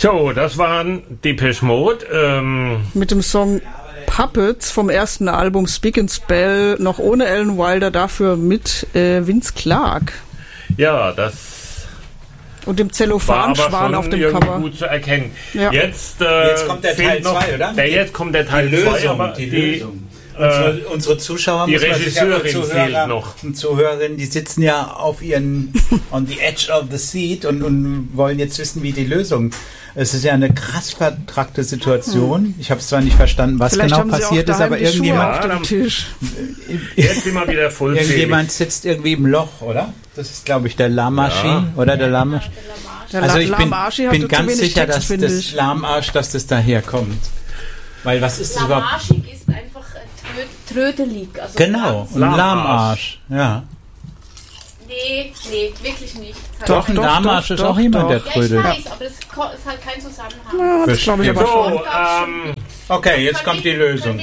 So, das waren Depeche Mode. Mit dem Song Puppets vom ersten Album Speak and Spell, noch ohne Alan Wilder, dafür mit Vince Clarke. Ja, das und dem Zellophan-Schwan auf dem Cover. Gut zu erkennen. Ja. Jetzt kommt der Teil 2, oder? Jetzt kommt der Teil 2. Die Lösung. Unsere Zuschauer, die Regisseurin fehlt noch. Und Zuhörerinnen, die sitzen ja auf ihren on the edge of the seat und wollen jetzt wissen, wie die Lösung. Es ist ja eine krass vertrackte Situation. Ich habe es zwar nicht verstanden, was vielleicht genau passiert ist, aber irgendjemand am Tisch. Jetzt immer wieder vollzählig. Irgendjemand sitzt irgendwie im Loch, oder? Das ist, glaube ich, der Lamashi oder der Lamashi. Also ich bin ganz sicher, dass das Lamarsch, dass das daherkommt. Weil was ist das überhaupt? Lamaschig ist einfach trödelig. Also genau, ein Lahmarsch. Ja. Nee, wirklich nicht. Doch, ein Lahmarsch ist auch jemand, der trödelt. Ja, ich weiß, aber das ist halt kein Zusammenhang. Ja, das glaube ich aber schon. Okay, jetzt kommt die Lösung.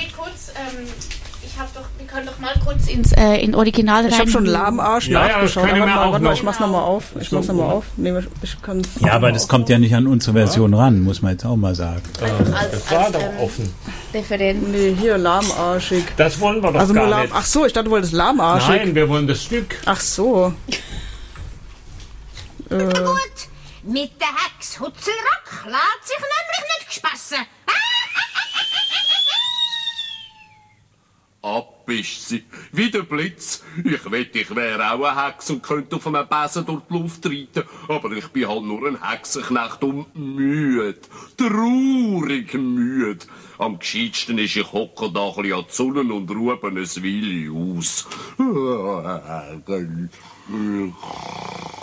Wir können doch mal kurz in Original rein. Ich habe schon Lahmarsch nachgeschaut. Ich mach's nochmal auf. Nee, ich kann's ja, aber das kommt ja nicht an unsere Version ran, muss man jetzt auch mal sagen. Das war doch offen. Referent. Nee, hier lahmarschig. Das wollen wir doch also gar nur nicht. Ach so, ich dachte, du wolltest lahmarschig. Nein, wir wollen das Stück. Ach so. Na gut, mit der Hex Hutzelrock lässt sich nämlich nicht gespassen. Ab ist sie, wie der Blitz. Ich wette, ich wäre auch eine Hex und könnte auf einem Besen durch die Luft reiten. Aber ich bin halt nur ein Hexenknecht und müde. Traurig müde. Am gescheitsten ist, ich hocke da ein bisschen an die Sonne und ruhe ein Weile aus.